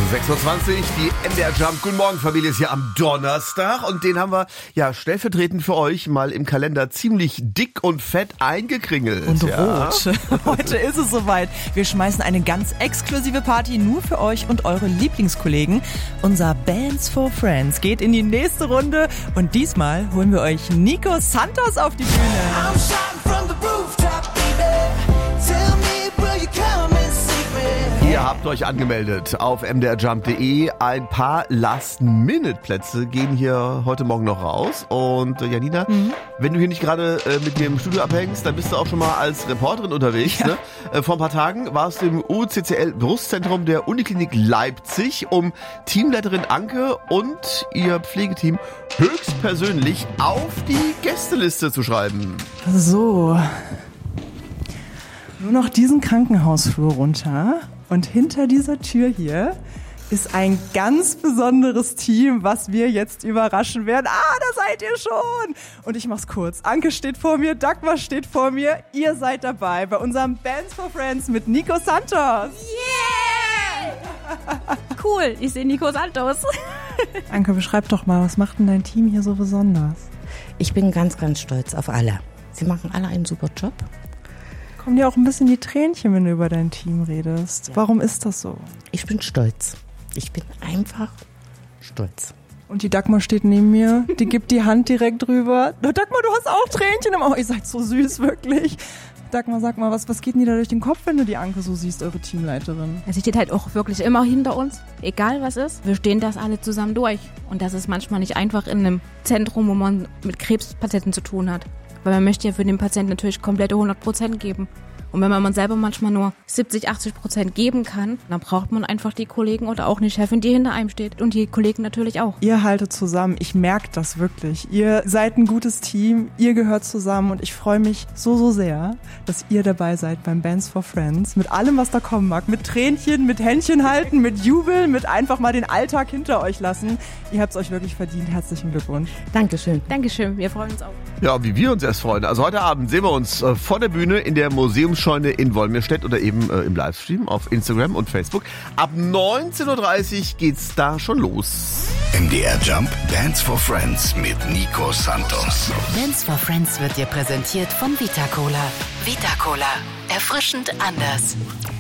6.20 Uhr, die MDR Jump. Guten Morgen, Familie, ist hier am Donnerstag und den haben wir ja stellvertretend für euch mal im Kalender ziemlich dick und fett eingekringelt. Und rot. Heute ist es soweit. Wir schmeißen eine ganz exklusive Party nur für euch und eure Lieblingskollegen. Unser Bands for Friends geht in die nächste Runde und diesmal holen wir euch Nico Santos auf die Bühne. Ihr habt euch angemeldet auf mdrjump.de. Ein paar Last-Minute-Plätze gehen hier heute Morgen noch raus. Und Janina, wenn du hier nicht gerade mit mir im Studio abhängst, dann bist du auch schon mal als Reporterin unterwegs. Ja. Ne? Vor ein paar Tagen warst du im UCCL-Brustzentrum der Uniklinik Leipzig, um Teamleiterin Anke und ihr Pflegeteam höchstpersönlich auf die Gästeliste zu schreiben. So, nur noch diesen Krankenhausflur runter. Und hinter dieser Tür hier ist ein ganz besonderes Team, was wir jetzt überraschen werden. Da seid ihr schon! Und ich mach's kurz. Anke steht vor mir, Dagmar steht vor mir. Ihr seid dabei bei unserem Bands for Friends mit Nico Santos. Yeah! Cool, ich sehe Nico Santos. Anke, beschreib doch mal, was macht denn dein Team hier so besonders? Ich bin ganz, ganz stolz auf alle. Sie machen alle einen super Job. Kommen dir auch ein bisschen die Tränchen, wenn du über dein Team redest. Ja. Warum ist das so? Ich bin stolz. Ich bin einfach stolz. Und die Dagmar steht neben mir, die gibt die Hand direkt drüber. Dagmar, du hast auch Tränchen im Auge. Ihr seid so süß, wirklich. Dagmar, sag mal, was geht denn dir da durch den Kopf, wenn du die Anke so siehst, eure Teamleiterin? Sie steht halt auch wirklich immer hinter uns, egal was ist. Wir stehen das alle zusammen durch. Und das ist manchmal nicht einfach in einem Zentrum, wo man mit Krebspatienten zu tun hat. Weil man möchte ja für den Patienten natürlich komplette 100% geben. Und wenn man selber manchmal nur 70-80% geben kann, dann braucht man einfach die Kollegen oder auch eine Chefin, die hinter einem steht. Und die Kollegen natürlich auch. Ihr haltet zusammen. Ich merke das wirklich. Ihr seid ein gutes Team. Ihr gehört zusammen. Und ich freue mich so, so sehr, dass ihr dabei seid beim Bands for Friends. Mit allem, was da kommen mag. Mit Tränchen, mit Händchen halten, mit Jubeln, mit einfach mal den Alltag hinter euch lassen. Ihr habt es euch wirklich verdient. Herzlichen Glückwunsch. Dankeschön. Dankeschön. Wir freuen uns auch. Ja, wie wir uns erst freuen. Also heute Abend sehen wir uns vor der Bühne in der Museumsscheune in Wolmirstedt oder eben im Livestream auf Instagram und Facebook. Ab 19.30 Uhr geht's da schon los. MDR Jump Bands for Friends mit Nico Santos. Bands for Friends wird dir präsentiert von Vita Cola. Vita Cola. Erfrischend anders.